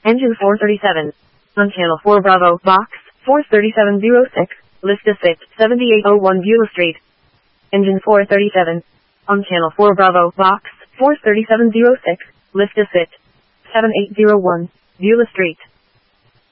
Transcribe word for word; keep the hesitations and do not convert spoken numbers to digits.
Engine four thirty-seven. On channel four Bravo, box, four thirty-seven oh six, list of fit, seventy-eight oh one Beulah Street. Engine four thirty-seven. On channel four Bravo, box, four thirty-seven oh six, list of fit, seven eight oh one, Beulah Street.